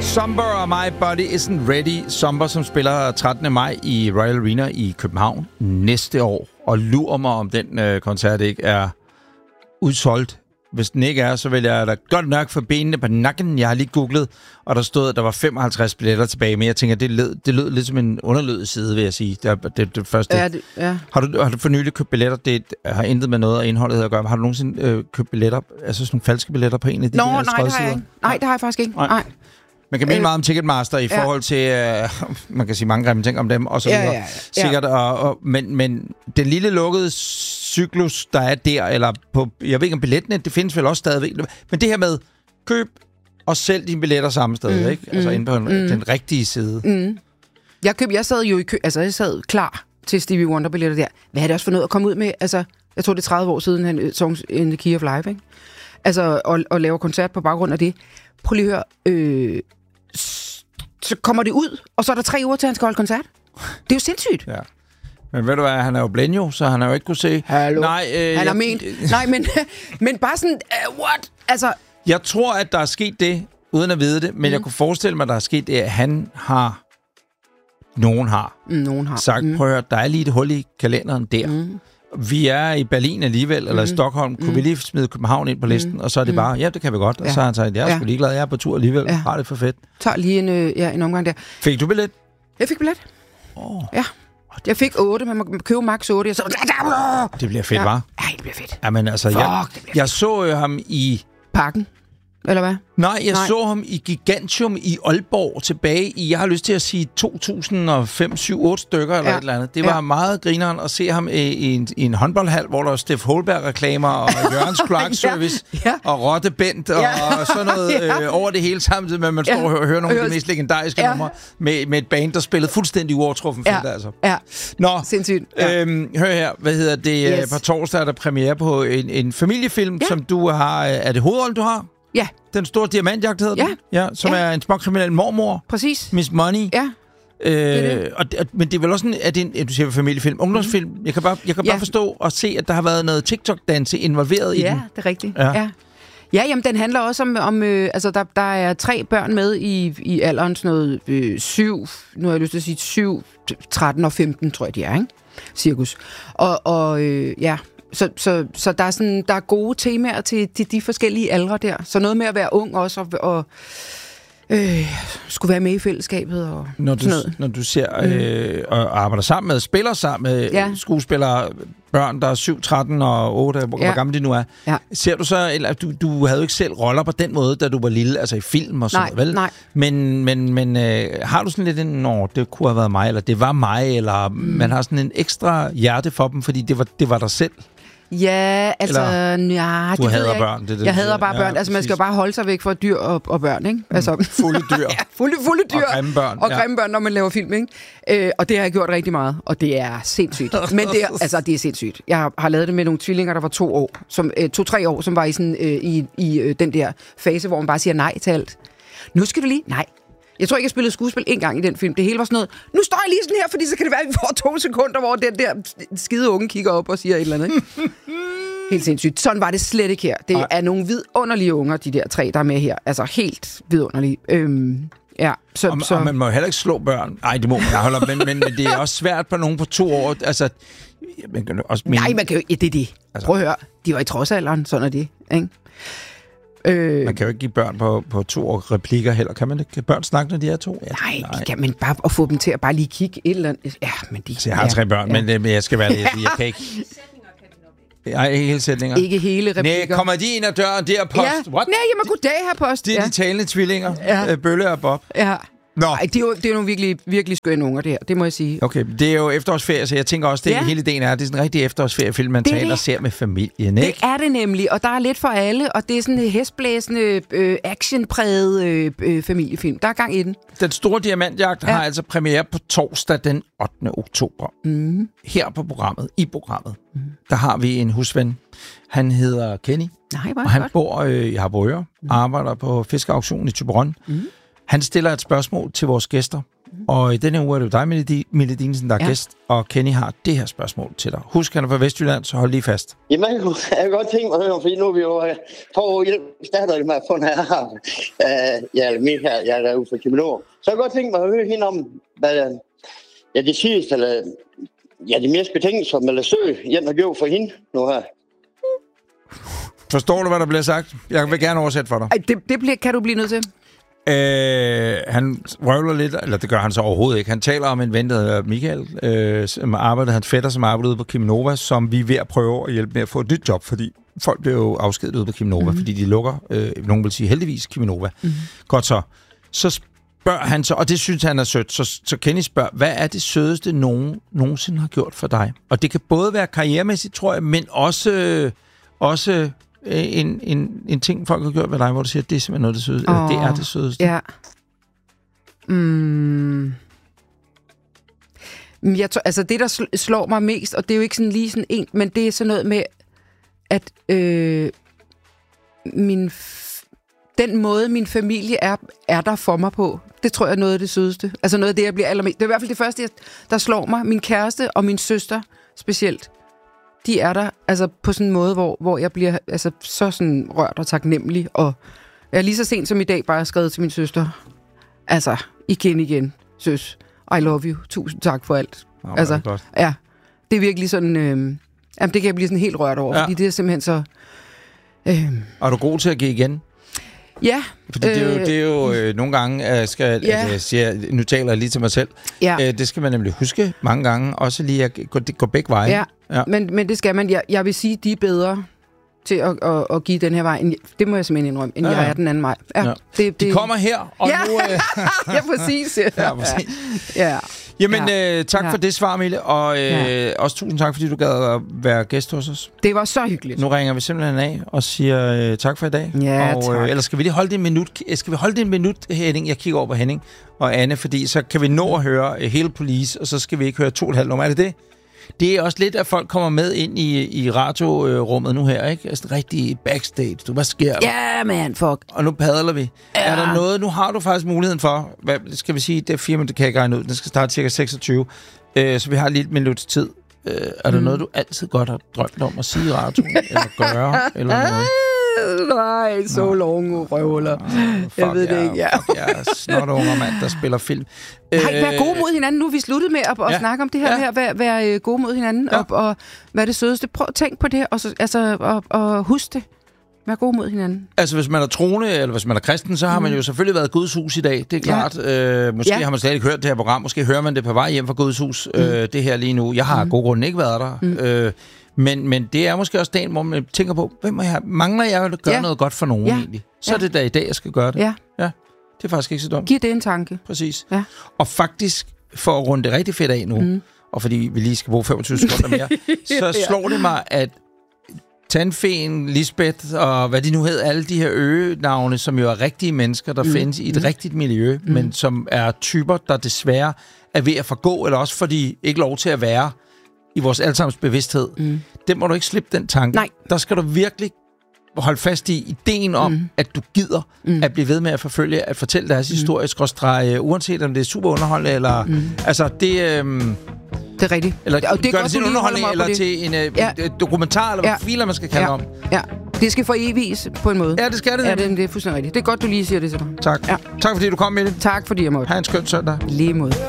Somber og My Body Isn't Ready. Somber, som spiller 13. maj i Royal Arena i København næste år. Og lurer mig, om den koncert ikke er udsolgt. Hvis den ikke er, så vil jeg da godt nok for benene på nakken. Jeg har lige googlet, og der stod, at der var 55 billetter tilbage. Men jeg tænker, det lød lidt som en underlødig side, vil jeg sige. Det første. Ja. Har du for nylig købt billetter? Det har intet med noget af indholdet at gøre. Har du nogensinde købt billetter, altså sådan nogle falske billetter på en af de der nej, det har jeg ikke. Nej, det har jeg faktisk ikke. Nej. Man kan mene meget om Ticketmaster i forhold til, man kan sige mange grimme ting om dem, og så videre. Ja. Sikkert, men den lille lukkede cyklus, der er der, eller på, jeg ved ikke om billettene, det findes vel også stadigvæk. Men det her med, køb og sælg dine billetter samme sted, ikke? Altså inde på den rigtige side. Jeg sad jo i kø, altså jeg sad klar til Stevie Wonder-billetter der. Hvad er det også for noget at komme ud med? Altså, jeg tror det er 30 år siden, han Songs in the Key of Life, ikke? Altså, og lave koncert på baggrund af det. Prøv lige at høre, så kommer det ud, og så er der 3 uger til, han skal holde koncert. Det er jo sindssygt. Ja. Men ved du hvad, han er jo blind jo, så han har jo ikke kunne se. Hallo. Han har ment. Nej, men bare sådan, what? Altså. Jeg tror, at der er sket det, uden at vide det, men jeg kunne forestille mig, at der er sket det, at nogen har sagt, prøv at høre, der er lige et hul i kalenderen der. Vi er i Berlin alligevel, eller i Stockholm. Kunne vi lige smide København ind på listen? Og så er det bare, ja, det kan vi godt. Og så har han sagt, jeg er sgu ligeglad, jeg er på tur alligevel. Har det for fedt. Tag lige en omgang der. Fik du billet? Jeg fik billet. Ja. Jeg fik 8, man må købe max 8. Det bliver fedt, hva'? Ja, det bliver fedt. Jamen altså, jeg så jo ham i Parken. Eller hvad? Nej, jeg så ham i Gigantium i Aalborg tilbage i, jeg har lyst til at sige 2005, 7, 8 stykker eller et eller andet. Det var meget grineren at se ham i en håndboldhal, hvor der var Steff Holberg-reklamer og Jørgens Kloakservice og Rotte Bent og sådan noget over det hele samtidig med, at man står og hører nogle af de mest legendariske numre med et band, der spillede fuldstændig uovertruffen fedt, altså. Ja, nå, sindssygt. Hør her, hvad hedder det? På torsdag er der premiere på en familiefilm, som du har. Er det hovedrollen, du har? Ja. Den store diamantjagt hedder den? Ja, som er en småkriminel mormor. Præcis. Miss Money. Ja. Men det er vel også sådan, at det du siger familiefilm, ungdomsfilm. Jeg kan bare forstå og se, at der har været noget TikTok-danse involveret i den. Ja, det er rigtigt. Ja, jamen, den handler også om altså der er 3 børn med i alderen sådan noget 7, nu har jeg lyst til at sige 7, 13 og 15, tror jeg, de er, ikke? Cirkus. Så der er gode temaer til de forskellige aldre der. Så noget med at være ung også, og skulle være med i fællesskabet og sådan noget. Når du ser og arbejder sammen med, spiller sammen med skuespillere, børn, der er 7, 13 og 8, hvor gamle de nu er. Ja. Ser du så, eller du havde jo ikke selv roller på den måde, da du var lille, altså i film og sådan noget, vel? Nej. Men har du sådan lidt det kunne have været mig, eller det var mig, eller man har sådan en ekstra hjerte for dem, fordi det var dig selv? Ja, altså, du hader børn. Jeg hader bare børn. Altså, man skal jo bare holde sig væk fra dyr og børn, ikke? Altså, fulde dyr. fulde dyr. Og grimme børn. Og grimme børn, når man laver film, ikke? Og det har jeg gjort rigtig meget, og det er sindssygt. Men det er sindssygt. Jeg har lavet det med nogle tvillinger, der var 2 år, 2-3 år, som var i sådan i den der fase, hvor man bare siger nej til alt. Nu skal du lige. Nej. Jeg tror ikke, jeg spillede skuespil en gang i den film. Det hele var sådan noget, nu står jeg lige sådan her, fordi så kan det være, at vi får 2 sekunder, hvor den der skide unge kigger op og siger et eller andet. Ikke? Helt sindssygt. Sådan var det slet ikke her. Det er nogle vidunderlige unger, de der 3, der er med her. Altså helt vidunderlige. Og man må jo heller ikke slå børn. Nej, det må man holde, men det er også svært på nogen på 2 år. Altså, man kan også nej, man kan jo det er det. Altså, prøv at høre. De var i trodsalderen, sådan er det. Ikke? Man kan jo ikke give børn på 2 år replikker heller. Kan man ikke? Kan børn snakke, når de er 2? Ja, nej, det kan man bare at få dem til at bare lige kigge et eller andet. Ja, men de. Så jeg har 3 børn, men jeg skal være det. Jeg kan ikke. Nej, ikke hele sætninger. Ikke hele replikker. Nej, kommer de ind ad døren der post? Ja. Nej, jamen goddag her post. Det er de talende tvillinger. Bølle og Bob. Ja. Ej, det er jo nogle virkelig, virkelig skønne unger, det her. Det må jeg sige. Okay, det er jo efterårsferie, så jeg tænker også, det hele ideen er, det er sådan en rigtig efterårsferiefilm, man taler og ser med familien, ikke? Det er det nemlig, og der er lidt for alle, og det er sådan en hestblæsende, actionpræget familiefilm. Der er gang i den. Den store diamantjagt har altså premiere på torsdag den 8. oktober. Her på programmet, der har vi en husven. Han hedder Kenny, og han bor i Harboøre, arbejder på fiskeauktionen i Thyborøn. Han stiller et spørgsmål til vores gæster, Og i denne uge er det dig, Mille Dinesen, der er gæst, og Kenny har det her spørgsmål til dig. Husk, han er fra Vestjylland, så hold lige fast. Jamen, jeg kan godt tænke mig at høre, fordi nu er vi jo på hjælp starter med at få den her, Michael, jeg er derude for Cheminova. Så jeg kan godt tænke mig at høre hende om, hvad det sidste, eller det mest betingelser, eller søg, jeg har gjort for hende nu her. Forstår du, hvad der bliver sagt? Jeg vil gerne oversætte for dig. Det kan du blive nødt til. Han røvler lidt, eller det gør han så overhovedet ikke. Han taler om en ven, der hedder Michael, som arbejder, hans fætter, som arbejder ude på Cheminova, som vi er ved at prøve at hjælpe med at få et nyt job, fordi folk bliver jo afskedet ude på Cheminova, fordi de lukker, nogen vil sige heldigvis, Cheminova. Godt så. Så spørger han så, og det synes han er sødt, så Kenny spørger, hvad er det sødeste, nogen nogensinde har gjort for dig? Og det kan både være karrieremæssigt, tror jeg, men også en ting, folk har gjort ved dig, hvor du siger, at det er simpelthen noget af det sødeste. Eller det er det sødeste. Ja. Jeg tror, altså det, der slår mig mest, og det er jo ikke sådan lige sådan en, men det er sådan noget med, at den måde, min familie er der for mig på, det tror jeg er noget af det sødeste. Altså noget af det, jeg bliver allermest. Det er i hvert fald det første, der slår mig. Min kæreste og min søster specielt. De er der altså på sådan en måde, hvor jeg bliver altså så sådan rørt og taknemmelig. Og jeg er lige så sent som i dag bare skrevet til min søster. Altså, igen, søs. I love you. Tusind tak for alt. Altså, det ja, det er virkelig sådan... jamen, det kan jeg blive sådan helt rørt over, fordi det er simpelthen så... Er du god til at give igen? Ja. Fordi det er jo nogle gange, nu taler jeg lige til mig selv, det skal man nemlig huske mange gange, også lige at det går begge veje. Ja. Men det skal man. Jeg vil sige, de er bedre til at give den her vej, det må jeg simpelthen indrømme, end jeg er den anden vej. Ja. De kommer her, og nu... ja, præcis. Ja, præcis. Ja. Jamen, tak for det svar, Mille, og også tusind tak, fordi du gad at være gæst hos os. Det var så hyggeligt. Nu ringer vi simpelthen af og siger tak for i dag. Ja, og, tak. Eller skal vi lige holde det en minut? Skal vi holde det en minut, Henning? Jeg kigger over på Henning og Anne, fordi så kan vi nå at høre hele Police, og så skal vi ikke høre 2,5 nummer. Er det det? Det er også lidt, at folk kommer med ind i radiorummet nu her, ikke? Altså rigtig backstage. Hvad sker der? Ja, man, fuck. Og nu padler vi. Ja. Er der noget... Nu har du faktisk muligheden for... Hvad skal vi sige? Det er 4 minutter, kan jeg ikke regne ud. Den skal starte cirka 26. Så vi har lige et minuts tid. Er der noget, du altid godt har drømt om at sige i radioen? Eller gøre? Eller noget? Nej, så lange røvler. Jeg ved det ikke, ja. Fuck, jeg er snart unger mand, der spiller film. Vær gode mod hinanden. Nu er vi sluttet med at snakke om det her med at være gode mod hinanden. Ja. Og hvad er det sødeste? Prøv at tænke på det, og husk det. Vær gode mod hinanden. Altså, hvis man er troende, eller hvis man er kristen, så har man jo selvfølgelig været i Guds hus i dag. Det er klart. Måske har man slet ikke hørt det her program. Måske hører man det på vej hjem fra Guds hus. Det her lige nu. Jeg har af god grund ikke været der. Men det er måske også dagen, hvor man tænker på, mangler jeg at gøre noget godt for nogen egentlig? Så er det da i dag, jeg skal gøre det. Ja. Det er faktisk ikke så dumt. Giv det en tanke. Præcis. Ja. Og faktisk, for at runde det rigtig fedt af nu, og fordi vi lige skal bruge 25 sekunder mere, så slår det mig, at Tandfen, Lisbeth og hvad de nu hedder, alle de her øgenavne, som jo er rigtige mennesker, der findes i et rigtigt miljø, men som er typer, der desværre er ved at forgå, eller også fordi ikke lov til at være i vores allesammens bevidsthed. Den må du ikke slippe, den tanke. Nej. Der skal du virkelig holde fast i ideen om, at du gider at blive ved med at forfølge, at fortælle deres historie, uanset om det er super underholdende, eller... Altså, det er rigtigt. Eller og det er gør godt, det til en underholdning, eller til en dokumentar, eller hvad filer man skal kalde om. Ja, det skal foreviges på en måde. Ja, det skal det. Ja, det er fuldstændig rigtigt. Det er godt, du lige siger det til dig. Tak. Ja. Tak, fordi du kom med det. Tak, fordi jeg måtte. Ha' en skøn søndag. Lige måde.